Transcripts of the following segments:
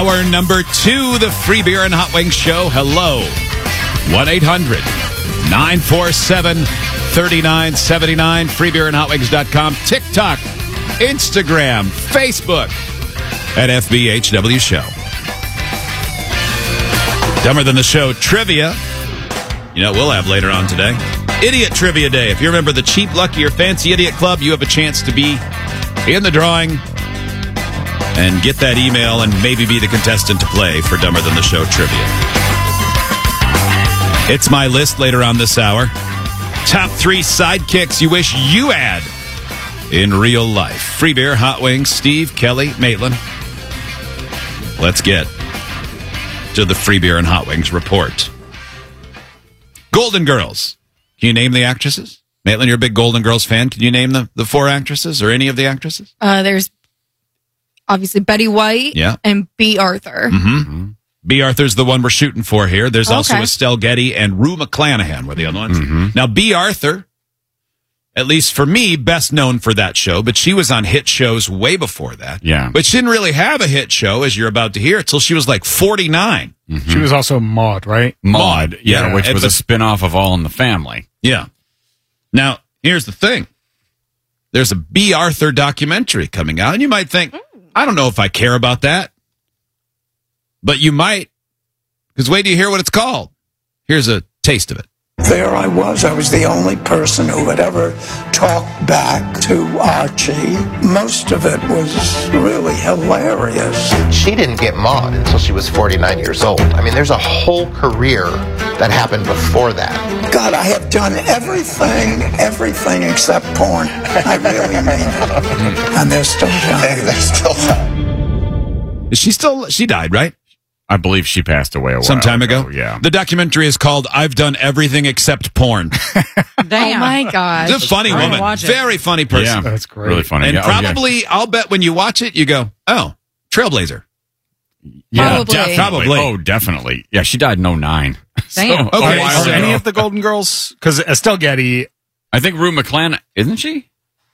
Hour number 2, the Free Beer and Hot Wings Show. Hello. 1-800-947-3979. freebeerandhotwings.com. TikTok, Instagram, Facebook at FBHW Show. Dumber Than the Show trivia. You know what we'll have later on today? Idiot Trivia Day. If you're a member of the Cheap, Lucky, or Fancy Idiot Club, you have a chance to be in the drawing and get that email and maybe be the contestant to play for Dumber Than the Show trivia. It's my list later on this hour. Top 3 sidekicks you wish you had in real life. Free Beer, Hot Wings, Steve, Kelly, Maitland. Let's get to the Free Beer and Hot Wings report. Golden Girls. Can you name the actresses? Maitland, you're a big Golden Girls fan. Can you name the 4 actresses or any of the actresses? There's obviously Betty White and B. Arthur. Mm-hmm. B. Arthur's the one we're shooting for here. There's also Estelle Getty and Rue McClanahan were the other ones. Mm-hmm. Now, B. Arthur, at least for me, best known for that show, but she was on hit shows way before that. Yeah. But she didn't really have a hit show, as you're about to hear, until she was like 49. Mm-hmm. She was also Maude, right? Maude, yeah, which was a spinoff of All in the Family. Yeah. Now, here's the thing. There's a B. Arthur documentary coming out, and you might think, I don't know if I care about that. But you might, because wait till you hear what it's called. Here's a taste of it. There I was the only person who had ever talked back to Archie. Most of it was really hilarious. She didn't get Maude until she was 49 years old. I mean, there's a whole career that happened before that. God, I have done everything except porn. I really mean it. And they're still young. They're still young. She died, right? I believe she passed away a while some time ago. Yeah. The documentary is called I've Done Everything Except Porn. Damn. Oh my gosh. She's a funny woman. Very funny person. Yeah, that's great. Really funny. And probably, I'll bet when you watch it, you go, oh, Trailblazer. Yeah, Probably. Oh, definitely. Yeah, she died in 2009. Damn. Okay. Are any of the Golden Girls? Because Estelle Getty, I think Rue McClanahan, isn't she?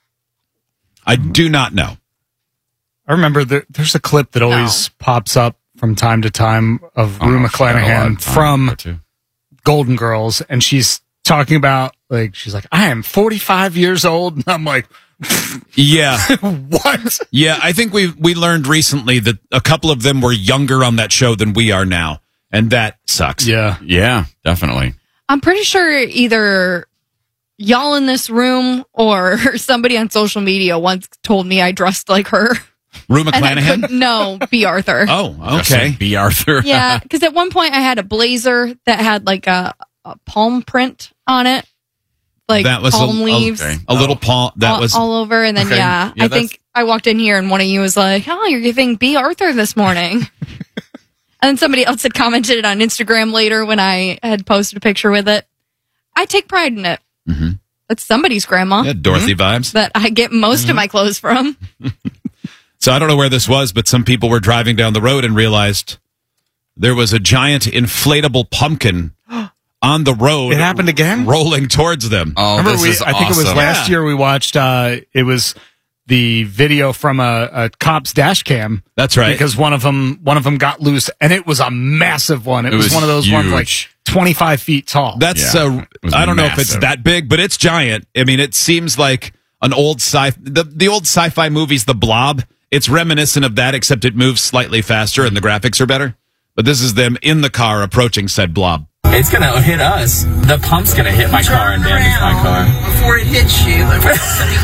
I do not know. I remember there's a clip that always pops up from time to time of Rue McClanahan from Golden Girls, and she's talking about, she's like, I am 45 years old, and I'm like, yeah. What? Yeah, I think we learned recently that a couple of them were younger on that show than we are now, and that sucks. Yeah. Yeah, definitely. I'm pretty sure either y'all in this room or somebody on social media once told me I dressed like her. Rue McClanahan? No, B. Arthur. Oh, okay. B. Arthur. Yeah, because at one point I had a blazer that had a palm print on it. That was palm leaves. A little palm. That was all over. And then, I think I walked in here and one of you was like, oh, you're giving B. Arthur this morning. And then somebody else had commented on Instagram later when I had posted a picture with it. I take pride in it. Mm-hmm. It's somebody's grandma. Yeah, Dorothy vibes. That I get most of my clothes from. So I don't know where this was, but some people were driving down the road and realized there was a giant inflatable pumpkin on the road. It happened again? Rolling towards them. Oh, Remember this is I think it was awesome. last year we watched, it was the video from a cop's dash cam. That's right. Because one of them got loose, and it was a massive one. It was one of those ones huge. 25 feet tall. That's it was I don't know if it's massive. that big, but it's giant. I mean, it seems like an old the old sci-fi movies, The Blob. It's reminiscent of that, except it moves slightly faster and the graphics are better. But this is them in the car approaching said blob. It's going to hit us. The pump's going to hit my car and damage my car. Before it hits you, I want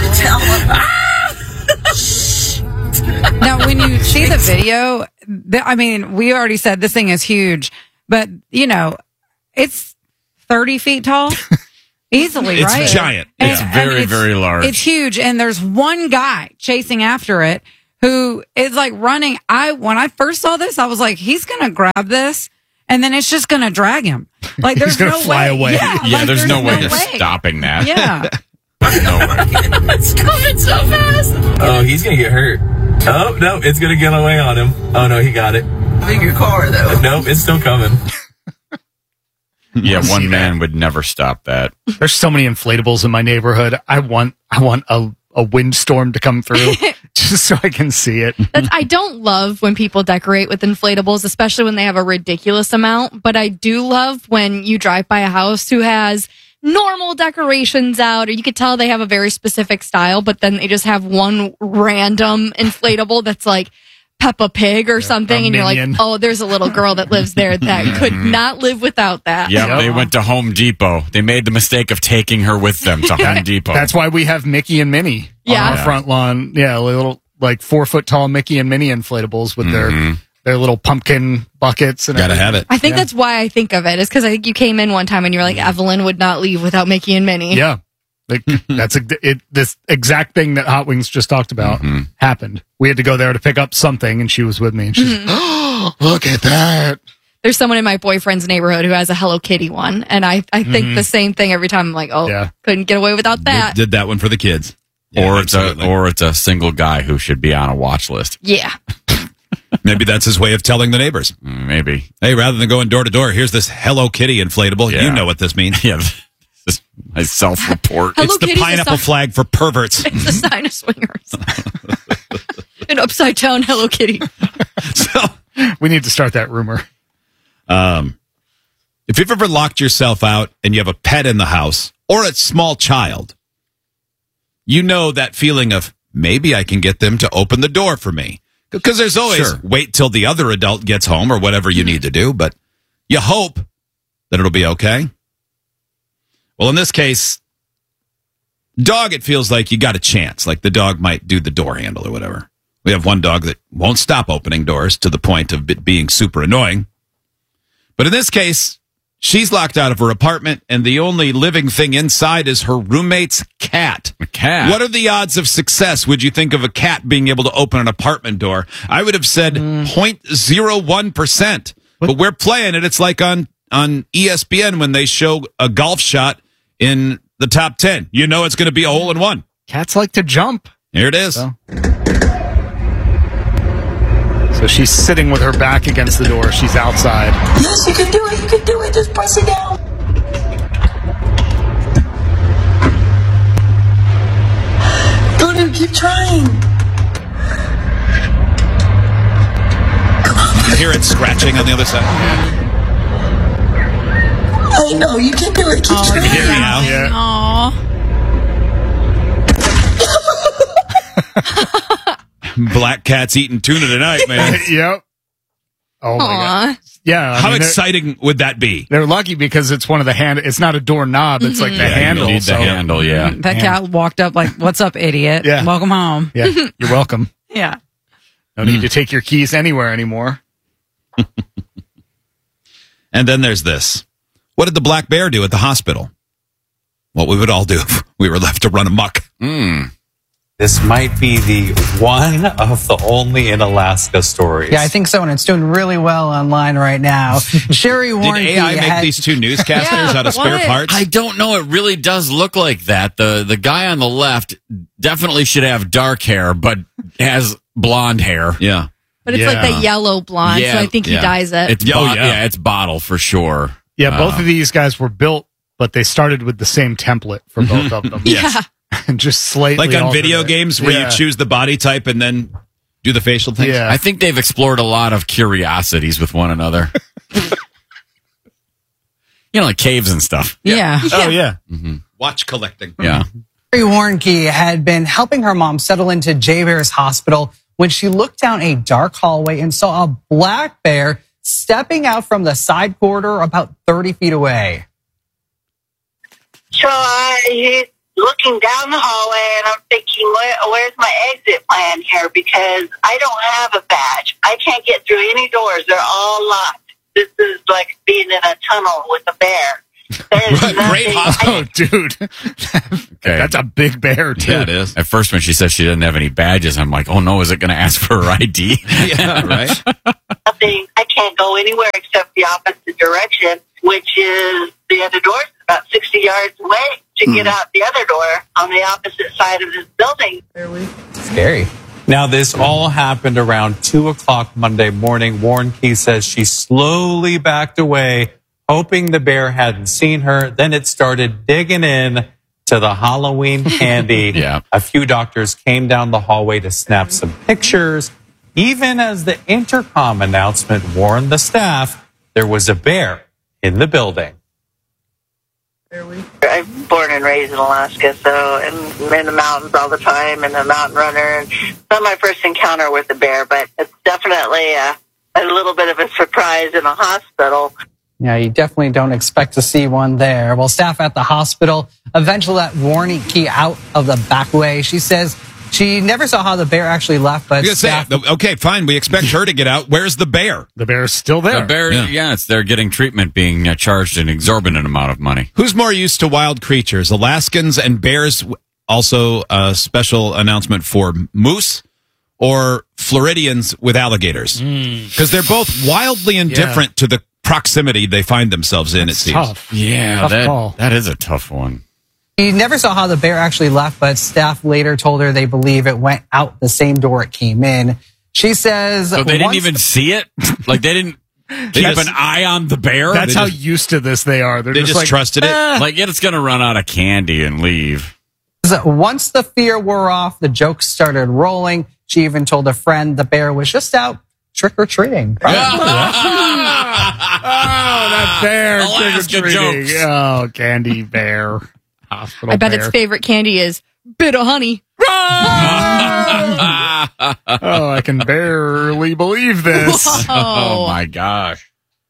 somebody to tell them. Now, when you see the video, I mean, we already said this thing is huge, but, it's 30 feet tall. Easily, It's right? giant. It's very, very large. It's huge. And there's one guy chasing after it who is running. When I first saw this, I was like, he's going to grab this and then it's just going to drag him. There's gonna no fly way. away. Yeah, there's no way you're stopping that. Yeah. No way. It's coming so fast. Oh, he's going to get hurt. Oh, no, it's going to get away on him. Oh, no, he got it. Bigger car, though. Nope, it's still coming. Yeah, one man would never stop that. There's so many inflatables in my neighborhood. I want a windstorm to come through just so I can see it. I don't love when people decorate with inflatables, especially when they have a ridiculous amount. But I do love when you drive by a house who has normal decorations out, or you could tell they have a very specific style, but then they just have one random inflatable that's like Peppa Pig or something, and you're like, oh, there's a little girl that lives there that could not live without that. Yeah, they went to Home Depot. They made the mistake of taking her with them to Home Depot. That's why we have Mickey and Minnie on our front lawn. Yeah, little like 4 foot tall Mickey and Minnie inflatables with their little pumpkin buckets. And gotta have it. I think that's why I think of it, is because I think you came in one time and you're like, Evelyn would not leave without Mickey and Minnie. Yeah. Like that's this exact thing that Hot Wings just talked about happened. We had to go there to pick up something, and she was with me. And she's, oh, look at that! There's someone in my boyfriend's neighborhood who has a Hello Kitty one, and I think the same thing every time. I'm like, couldn't get away without that. Did that one for the kids, or it's a single guy who should be on a watch list. Yeah. Maybe that's his way of telling the neighbors. Maybe. Hey, rather than going door to door, here's this Hello Kitty inflatable. Yeah. You know what this means. Yeah. This is my self-report. It's the pineapple flag for perverts. It's the sign of swingers. An upside down Hello Kitty. So we need to start that rumor. If you've ever locked yourself out and you have a pet in the house or a small child, you know that feeling of maybe I can get them to open the door for me. Because there's always wait till the other adult gets home or whatever you need to do, but you hope that it'll be okay. Well, in this case, dog, it feels like you got a chance. Like the dog might do the door handle or whatever. We have one dog that won't stop opening doors to the point of it being super annoying. But in this case, she's locked out of her apartment, and the only living thing inside is her roommate's cat. A cat? What are the odds of success, would you think, of a cat being able to open an apartment door? I would have said 0.01%. But we're playing it. It's like on ESPN when they show a golf shot in the top 10. You know it's going to be a hole in one. Cats like to jump. Here it is. So she's sitting with her back against the door. She's outside. Yes, you can do it. You can do it. Just press it down. Go ahead, keep trying. Come on. You hear it scratching on the other side? I know, you can do it. Keep trying. Hear me now? Aww. Black cat's eating tuna tonight, man. Yep. Oh my God. Yeah. How exciting would that be? They're lucky because it's one of the it's not a doorknob. It's like the handle. You need the handle, That cat walked up like, what's up, idiot? Yeah. Welcome home. Yeah. You're welcome. Yeah. No need to take your keys anywhere anymore. And then there's this. What did the black bear do at the hospital? What we would all do if we were left to run amok. This might be the one of the only in Alaska stories. Yeah, I think so, and it's doing really well online right now. Sherry Warnke. Did AI make these two newscasters out of spare parts? I don't know. It really does look like that. The guy on the left definitely should have dark hair, but has blonde hair. Yeah. But it's like the yellow blonde, so I think he dyes it. It's it's bottle for sure. Yeah, both of these guys were built, but they started with the same template for both of them. Yeah. And just slightly like on video games where you choose the body type and then do the facial things. Yeah. I think they've explored a lot of curiosities with one another. Like caves and stuff. Yeah. Oh, yeah. Watch collecting. Yeah. Sherry Warnke had been helping her mom settle into J Bear's hospital when she looked down a dark hallway and saw a black bear stepping out from the side corridor about 30 feet away. So he's looking down the hallway, and I'm thinking, where's my exit plan here? Because I don't have a badge. I can't get through any doors. They're all locked. This is like being in a tunnel with a bear. Great hospital. Oh, dude. That's a big bear, too. Yeah, it is. At first, when she said she didn't have any badges, I'm like, oh no, is it going to ask for her ID? Yeah, right. Nothing. I can't go anywhere except the opposite direction, which is the other door is about 60 yards away to get out the other door on the opposite side of this building. Scary. Now, this all happened around 2 o'clock Monday morning. Warnke says she slowly backed away, hoping the bear hadn't seen her. Then it started digging in, to the Halloween candy. Yeah. A few doctors came down the hallway to snap some pictures. Even as the intercom announcement warned the staff, there was a bear in the building. I'm born and raised in Alaska, and I'm in the mountains all the time, and a mountain runner. And it's not my first encounter with a bear, but it's definitely a little bit of a surprise in a hospital. Yeah, you definitely don't expect to see one there. Well, staff at the hospital eventually let Warnie Key out of the back way. She says she never saw how the bear actually left, but staff... Okay, fine. We expect her to get out. Where's the bear? The bear's still there. The bear, it's they're getting treatment, being charged an exorbitant amount of money. Who's more used to wild creatures, Alaskans and bears? Also, a special announcement for moose or Floridians with alligators, because they're both wildly indifferent to the proximity they find themselves in. It seems tough. Yeah, Tough call. that is a tough one. She never saw how the bear actually left, but staff later told her they believe it went out the same door it came in. She says... So they didn't even see it? Like, they didn't keep an eye on the bear? That's how used to this they are. They just like, trusted it? Like, it's going to run out of candy and leave. Once the fear wore off, the jokes started rolling. She even told a friend the bear was just out trick-or-treating. That bear Alaska trick-or-treating. jokes. Oh, candy bear. Hospital I bet bear. its favorite candy is bit of honey. Oh, I can barely believe this. Oh, my gosh.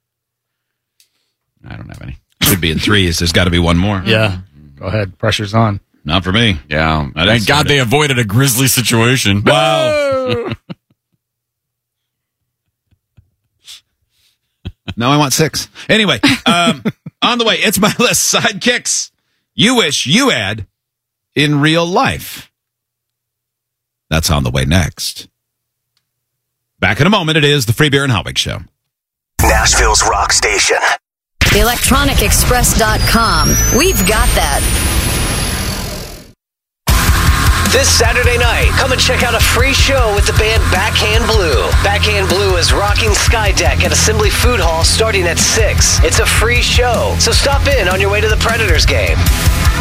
I don't have any. Should be in threes. There's got to be one more. Yeah. Go ahead. Pressure's on. Not for me. Yeah. Thank God they avoided a grisly situation. Wow. No, I want 6. Anyway, on the way, it's my list. Sidekicks you wish you had in real life. That's on the way next. Back in a moment, it is the Free Beer and Hot Wings Show. Nashville's rock station. ElectronicExpress.com. We've got that. This Saturday night, come and check out a free show with the band Backhand Blue. Backhand Blue is rocking Skydeck at Assembly Food Hall starting at 6. It's a free show, so stop in on your way to the Predators game.